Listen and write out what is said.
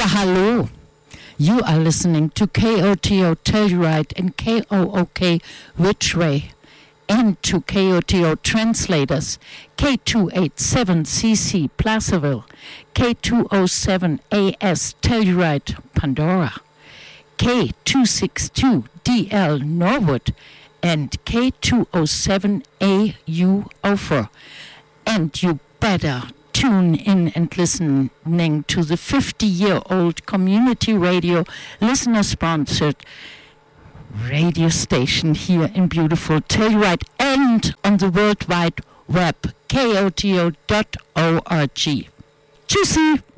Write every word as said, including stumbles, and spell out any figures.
Ja, hallo. You are listening to K O T O Telluride and K O O K Ridgeway, and to K O T O translators K two eighty-seven C C Placerville, K two oh seven A S Telluride Pandora, K two sixty-two D L Norwood, and K two oh seven A U Ophir. And you better tune in and listening to the fifty-year-old community radio listener-sponsored radio station here in beautiful Telluride and on the World Wide Web, K O T O dot org. Tschüssi!